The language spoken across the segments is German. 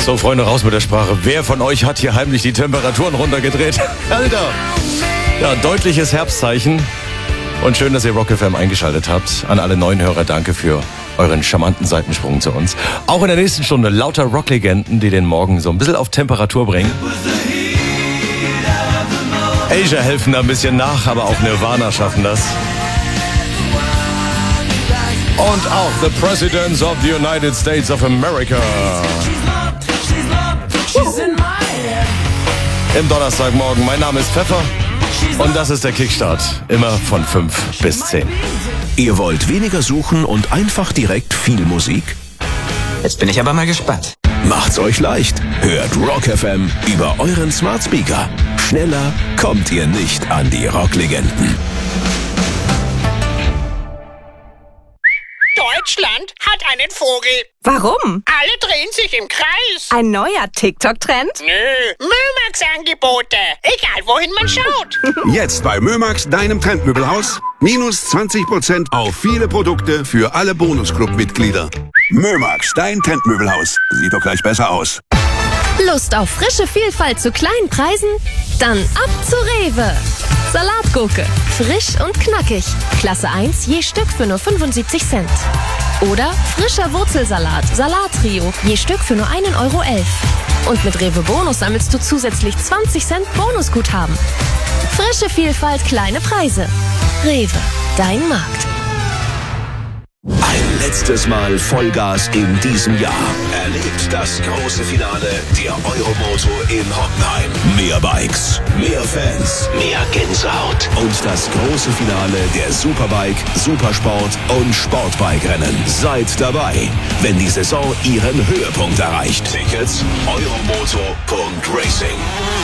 So, Freunde, raus mit der Sprache. Wer von euch hat hier heimlich die Temperaturen runtergedreht? Alter! Ja, deutliches Herbstzeichen. Und schön, dass ihr Rock FM eingeschaltet habt. An alle neuen Hörer, danke für euren charmanten Seitensprung zu uns. Auch in der nächsten Stunde lauter Rocklegenden, die den Morgen so ein bisschen auf Temperatur bringen. Asia helfen da ein bisschen nach, aber auch Nirvana schaffen das. Und auch The Presidents of the United States of America. Im Donnerstagmorgen. Mein Name ist Pfeffer und das ist der Kickstart. Immer von 5 bis 10. Ihr wollt weniger suchen und einfach direkt viel Musik? Jetzt bin ich aber mal gespannt. Macht's euch leicht. Hört Rock FM über euren Smart Speaker. Schneller kommt ihr nicht an die Rocklegenden. Deutschland hat einen Vogel. Warum? Alle drehen sich im Kreis. Ein neuer TikTok-Trend? Nö, Mömax-Angebote. Egal, wohin man schaut. Jetzt bei Mömax, deinem Trendmöbelhaus. Minus 20% auf viele Produkte für alle Bonusclub-Mitglieder. Mömax, dein Trendmöbelhaus. Sieht doch gleich besser aus. Lust auf frische Vielfalt zu kleinen Preisen? Dann ab zu Rewe. Salatgurke, frisch und knackig. Klasse 1 je Stück für nur 75 Cent. Oder frischer Wurzelsalat, Salattrio, je Stück für nur 1,11 Euro. Und mit Rewe Bonus sammelst du zusätzlich 20 Cent Bonusguthaben. Frische Vielfalt, kleine Preise. Rewe, dein Markt. Ein letztes Mal Vollgas in diesem Jahr. Erlebt das große Finale der Euromoto in Hockenheim. Mehr Bikes, mehr Fans, mehr Gänsehaut. Und das große Finale der Superbike, Supersport und Sportbike-Rennen. Seid dabei, wenn die Saison ihren Höhepunkt erreicht. Tickets euromoto.racing.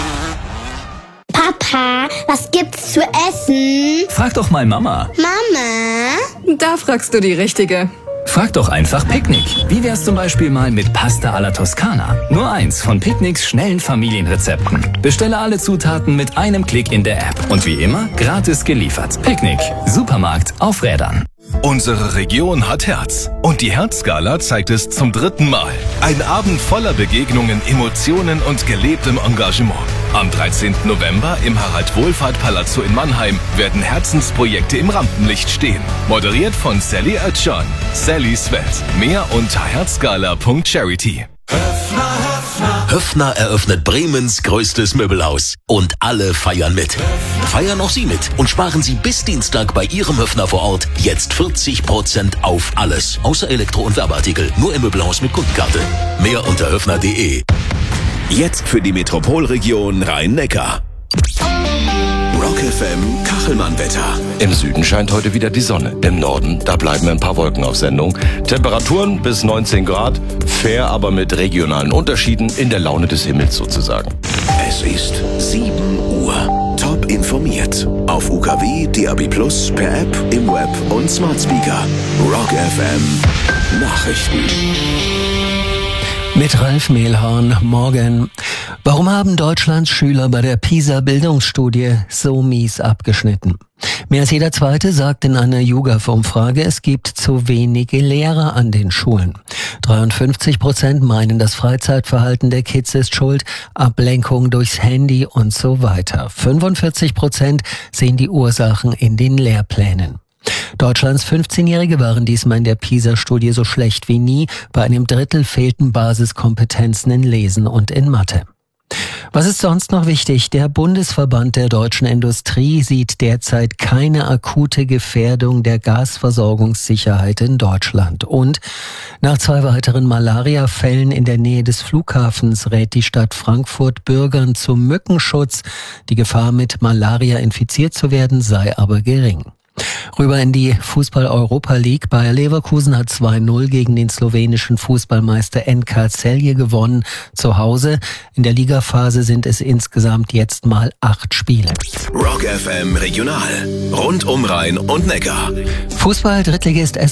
Papa, was gibt's zu essen? Frag doch mal Mama. Mama? Da fragst du die Richtige. Frag doch einfach Picknick. Wie wär's zum Beispiel mal mit Pasta alla Toskana? Nur eins von Picknicks schnellen Familienrezepten. Bestelle alle Zutaten mit einem Klick in der App. Und wie immer, gratis geliefert. Picknick. Supermarkt auf Rädern. Unsere Region hat Herz. Und die Herzgala zeigt es zum 3. Mal. Ein Abend voller Begegnungen, Emotionen und gelebtem Engagement. Am 13. November im Harald-Wohlfahrt-Palazzo in Mannheim werden Herzensprojekte im Rampenlicht stehen. Moderiert von Sally Özcan. Sallys Welt. Mehr unter herzgala.charity. Höffner eröffnet Bremens größtes Möbelhaus. Und alle feiern mit. Feiern auch Sie mit und sparen Sie bis Dienstag bei Ihrem Höffner vor Ort jetzt 40% auf alles. Außer Elektro- und Werbeartikel. Nur im Möbelhaus mit Kundenkarte. Mehr unter höffner.de. Jetzt für die Metropolregion Rhein-Neckar. Rock FM Kachelmann-Wetter. Im Süden scheint heute wieder die Sonne. Im Norden, da bleiben ein paar Wolken auf Sendung. Temperaturen bis 19 Grad. Fair, aber mit regionalen Unterschieden in der Laune des Himmels sozusagen. Es ist 7 Uhr. Top informiert. Auf UKW, DAB+, per App, im Web und Smart Speaker. Rock FM Nachrichten. Mit Ralf Mehlhorn, morgen. Warum haben Deutschlands Schüler bei der PISA-Bildungsstudie so mies abgeschnitten? Mehr als jeder Zweite sagt in einer YouGov-Umfrage, es gibt zu wenige Lehrer an den Schulen. 53% meinen, das Freizeitverhalten der Kids ist schuld, Ablenkung durchs Handy und so weiter. 45% sehen die Ursachen in den Lehrplänen. Deutschlands 15-Jährige waren diesmal in der PISA-Studie so schlecht wie nie. Bei einem Drittel fehlten Basiskompetenzen in Lesen und in Mathe. Was ist sonst noch wichtig? Der Bundesverband der deutschen Industrie sieht derzeit keine akute Gefährdung der Gasversorgungssicherheit in Deutschland. Und nach 2 weiteren Malaria-Fällen in der Nähe des Flughafens rät die Stadt Frankfurt Bürgern zum Mückenschutz. Die Gefahr, mit Malaria infiziert zu werden, sei aber gering. Rüber in die Fußball-Europa League. Bayer Leverkusen hat 2-0 gegen den slowenischen Fußballmeister NK Celje gewonnen. Zu Hause in der Ligaphase sind es insgesamt jetzt mal 8 Spiele. Rock FM Regional. Rund um Rhein und Neckar. Fußball-Drittligist